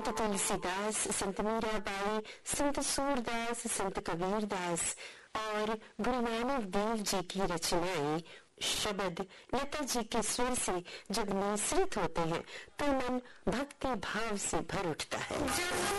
संत तुलसीदास, संत मीराबाई, संत सूरदास, संत कबीरदास और गुरु नानक देव जी की रचनाएं, शब्द लता जी के स्वर से जब मिश्रित होते हैं तो मन भक्ति भाव से भर उठता है।